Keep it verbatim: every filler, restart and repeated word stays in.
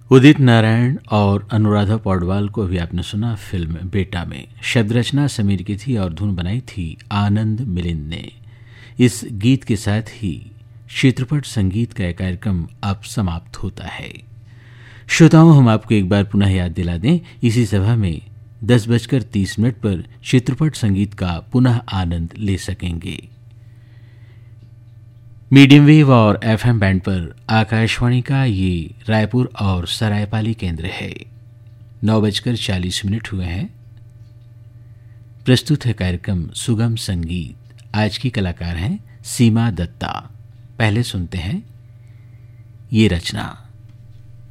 उदित नारायण और अनुराधा पौडवाल को भी आपने सुना फिल्म बेटा में। शब्द रचना समीर की थी और धुन बनाई थी आनंद मिलिंद ने। इस गीत के साथ ही चित्रपट संगीत का कार्यक्रम अब समाप्त होता है। श्रोताओं, हम आपको एक बार पुनः याद दिला दें, इसी सभा में दस बजकर तीस मिनट पर चित्रपट संगीत का पुनः आनंद ले सकेंगे। मीडियम वेव और एफएम बैंड पर आकाशवाणी का ये रायपुर और सरायपाली केंद्र है। नौ बजकर चालीस मिनट हुए हैं। प्रस्तुत है कार्यक्रम सुगम संगीत। आज की कलाकार हैं सीमा दत्ता। पहले सुनते हैं ये रचना।